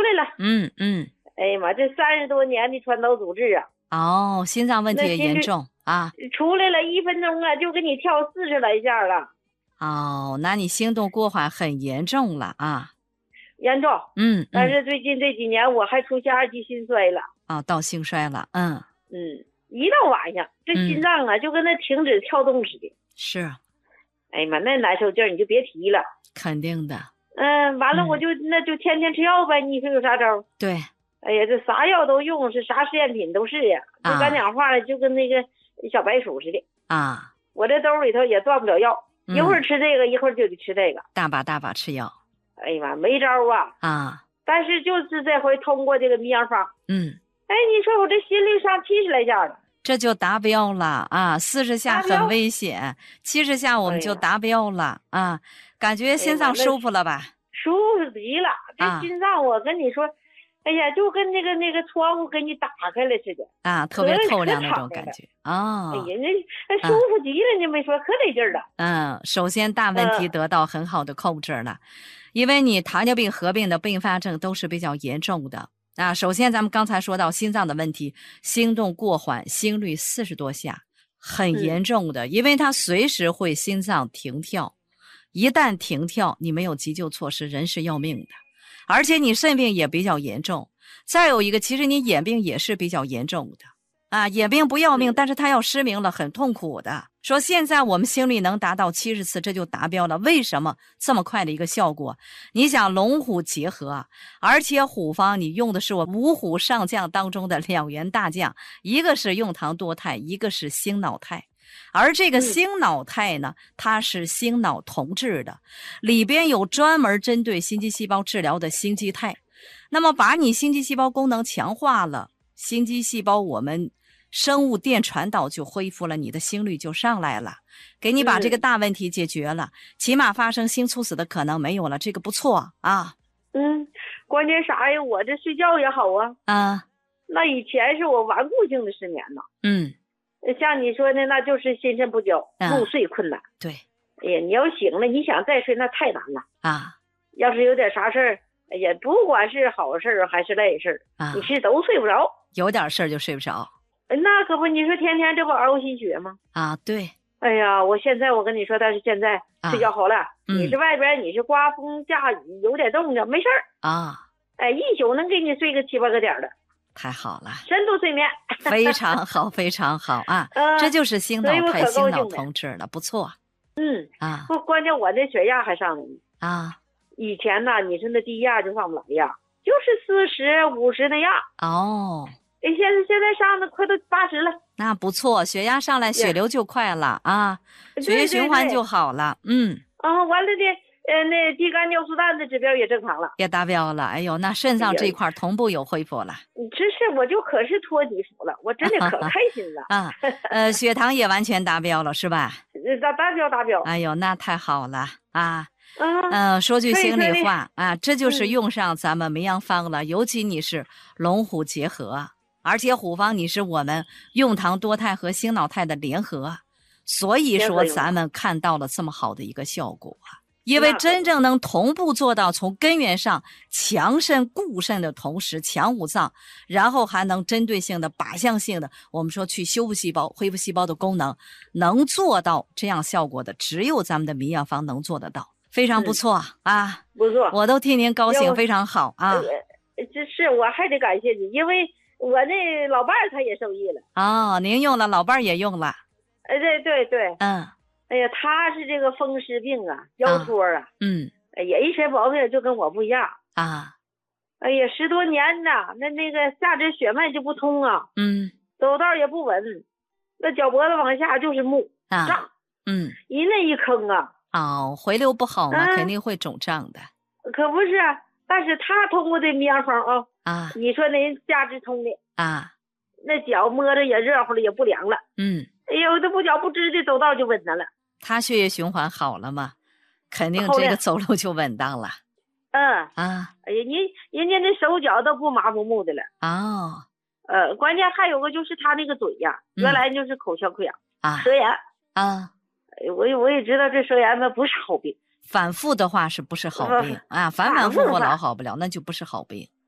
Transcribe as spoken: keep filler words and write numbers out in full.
出来了。 嗯嗯。 哎呀妈，这三十多年的传导阻滞啊！ 哦，心脏问题也严重啊！ 出来了一分钟啊，就给你跳四十来下了。 哦，那你心动过缓很严重了啊！ 严重。 嗯， 但是最近这几年我还出现二级心衰了。 啊、哦，到心衰了。嗯嗯，一到晚上这心脏啊、嗯、就跟那停止跳动似的。 是。 哎呀妈，那难受劲儿你就别提了。 肯定的。 嗯，完了我就、嗯、那就天天吃药呗，你说有啥招？ 对。 哎呀，这啥药都用，是啥实验品都是呀。就咱讲话了，就跟那个小白鼠似的啊。 我这兜里头也断不了药，嗯、一会儿吃这个，一会儿就得吃这个， 大把大把吃药。 哎呀妈，没招啊！ 啊！ 但是就是这回通过这个秘药方， 嗯， 哎，你说我这心率上七十来下了， 这就达标了啊！四十下很危险，七十下我们就达标了、哎、啊！感觉心脏舒服了吧？哎、 舒服极了，这心脏我跟你说。啊哎呀，就跟那个那个窗户给你打开了似的啊，特别透亮那种感觉啊！ 哎呀，那舒服极了，你没说，可得劲儿了。 嗯，首先大问题得到很好的控制了，嗯、因为你糖尿病合并的并发症都是比较严重的啊。首先，咱们刚才说到心脏的问题，心动过缓，心率四十多下，很严重的，嗯、因为它随时会心脏停跳，一旦停跳，你没有急救措施，人是要命的。而且你肾病也比较严重，再有一个，其实你眼病也是比较严重的啊，眼病不要命，但是它要失明了，很痛苦的。说现在我们心率能达到七十次，这就达标了。为什么这么快的一个效果？你想龙虎结合，而且虎方你用的是我五虎上将当中的两员大将，一个是用糖多肽，一个是星脑肽。而这个星脑肽呢，它是星脑同治的，里边有专门针对心肌细胞治疗的星肌肽。那么把你心肌细胞功能强化了，心肌细胞我们生物电传导就恢复了，你的心率就上来了，给你把这个大问题解决了，嗯、起码发生心猝死的可能没有了，这个不错啊。 嗯，关键啥呀？我这睡觉也好啊。 啊， 那以前是我顽固性的失眠呢。 嗯。 像你说的，那就是心肾不交，入睡困难。 嗯、对， 哎呀，你要醒了，你想再睡那太难了啊！ 要是有点啥事儿，哎呀，不管是好事儿还是赖事儿啊，你是都睡不着。 有点事儿就睡不着。 那可不，你说天天这不熬心血吗？ 啊，对。 哎呀，我现在我跟你说，但是现在睡觉好了。啊嗯、你是外边你是刮风下雨有点冻着，没事儿啊。 哎，一宿能给你睡个七八个点的。 太好了， 深度睡眠非常好，非常好啊！呃、这就是星脑肽、星脑同治了，不错。 嗯啊， 不，关键我这血压还上来呢啊！ 以前呢，你说那低压就上不来呀，就是四十五十那样。 哦， 哎，现在现在上的快都八十了。 那不错，血压上来，血流就快了啊，血液循环就好了。 对对对嗯。 啊，完了的。呃，那低肝尿素氮的指标也正常了， 也达标了。哎呦，那肾脏这一块同步有恢复了。 你这是我就可是托你福了，我真的可开心了啊！呃，血糖也完全达标了，是吧？ 达达标达标。 哎呦，那太好了啊！ 嗯、 呃，说句心里话啊，这就是用上咱们梅阳方了。嗯、尤其你是龙虎结合，而且虎方你是我们用糖多肽和星脑肽的联合，所以说咱们看到了这么好的一个效果啊。因为真正能同步做到从根源上强肾固肾的同时强五脏，然后还能针对性的靶向性的我们说去修复细胞恢复细胞的功能，能做到这样效果的只有咱们的民药方能做得到，非常不错、嗯、啊， 不错， 我都替您高兴，非常好啊。 呃、这是我还得感谢你，因为我那老伴儿他也受益了。 哦，您用了，老伴儿也用了。 哎，对对对， 嗯。 哎呀，他是这个风湿病啊，腰托啊， 嗯， 哎呀，一身毛病就跟我不一样啊。 哎呀，十多年呐，那那个下肢血脉就不通啊， 嗯， 走道也不稳，那脚脖子往下就是木啊， 胀， 嗯， 一那一坑啊， 哦，回流不好嘛，啊、肯定会肿胀的。 可不是，但是他通过这秘药方啊， 啊， 你说那人下肢通的啊， 那脚摸着也热乎了，也不凉了， 嗯， 哎呦，这不脚不支的走道就稳当了。 他血液循环好了嘛，肯定这个走路就稳当了。 嗯啊， 哎呀，人人家那手脚都不麻木木的了。 哦， 呃，关键还有个就是他那个嘴呀， 嗯、 原来就是口腔溃疡啊， 舌炎啊。 我也我也知道这舌炎呢不是好病， 反复的话是不是好病、呃、啊？反反复复老好不了，那就不是好病。